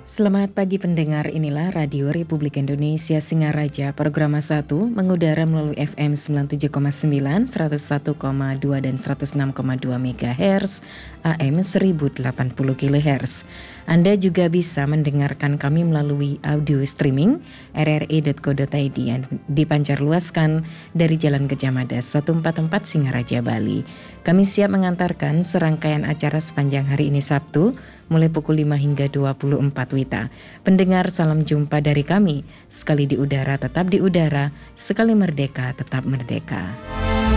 Selamat pagi pendengar, inilah Radio Republik Indonesia Singaraja, program 1 mengudara melalui FM 97,9, 101,2 dan 106,2 MHz, AM 1080 kHz. Anda juga bisa mendengarkan kami melalui audio streaming rri.co.id yang dipancarluaskan dari Jalan Gajah Mada 144 Singaraja, Bali. Kami siap mengantarkan serangkaian acara sepanjang hari ini Sabtu, mulai pukul 5 hingga 24 WITA. Pendengar, salam jumpa dari kami. Sekali di udara, tetap di udara. Sekali merdeka, tetap merdeka.